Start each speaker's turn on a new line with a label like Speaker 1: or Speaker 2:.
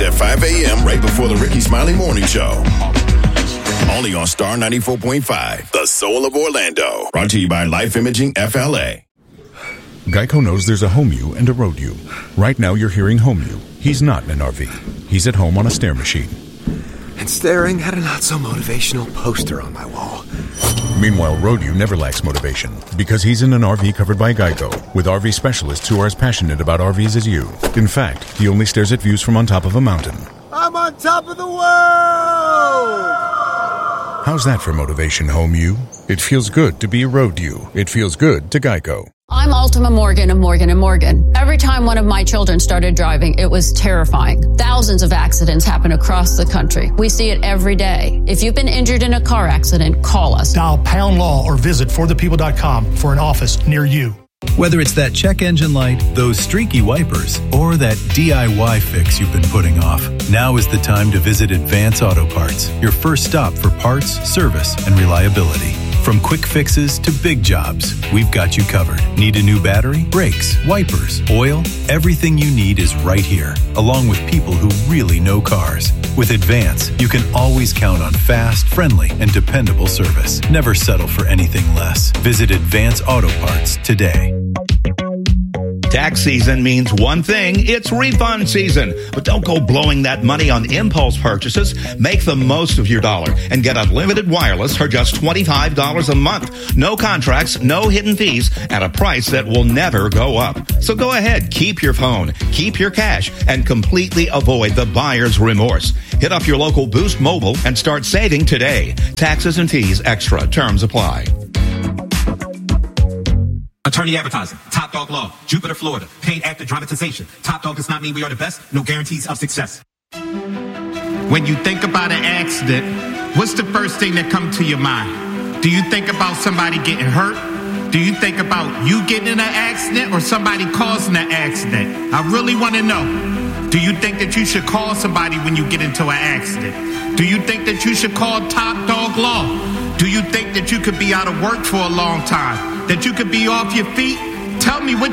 Speaker 1: Weekdays at 5 a.m. right before the Ricky Smiley Morning Show. Only on Star 94.5, the soul of Orlando. Brought to you by Life Imaging FLA.
Speaker 2: Geico knows there's a home you and a road you. Right now you're hearing home you. He's not in an RV. He's at home on a stair machine.
Speaker 3: And staring at a not-so-motivational poster on my wall.
Speaker 2: Meanwhile, road you never lacks motivation because he's in an RV covered by Geico with RV specialists who are as passionate about RVs as you. In fact, he only stares at views from on top of a mountain.
Speaker 4: I'm on top of the world!
Speaker 2: How's that for motivation, home you? It feels good to be road you. It feels good to Geico.
Speaker 5: I'm Ultima Morgan of Morgan & Morgan. Every time one of my children started driving, it was terrifying. Thousands of accidents happen across the country. We see it every day. If you've been injured in a car accident, call us.
Speaker 6: Dial #law or visit forthepeople.com for an office near you.
Speaker 7: Whether it's that check engine light, those streaky wipers, or that DIY fix you've been putting off, now is the time to visit Advance Auto Parts, your first stop for parts, service, and reliability. From quick fixes to big jobs, we've got you covered. Need a new battery, brakes, wipers, oil? Everything you need is right here, along with people who really know cars. With Advance, you can always count on fast, friendly, and dependable service. Never settle for anything less. Visit Advance Auto Parts today.
Speaker 8: Tax season means one thing, it's refund season. But don't go blowing that money on impulse purchases. Make the most of your dollar and get unlimited wireless for just $25 a month. No contracts, no hidden fees, at a price that will never go up. So go ahead, keep your phone, keep your cash, and completely avoid the buyer's remorse. Hit up your local Boost Mobile and start saving today. Taxes and fees extra. Terms apply.
Speaker 9: Attorney Advertising, Top Dog Law, Jupiter, Florida, paid actor dramatization. Top Dog does not mean we are the best, no guarantees of success.
Speaker 10: When you think about an accident, what's the first thing that comes to your mind? Do you think about somebody getting hurt? Do you think about you getting in an accident or somebody causing an accident? I really want to know. Do you think that you should call somebody when you get into an accident? Do you think that you should call Top Dog Law? Do you think that you could be out of work for a long time? That you could be off your feet? Tell me what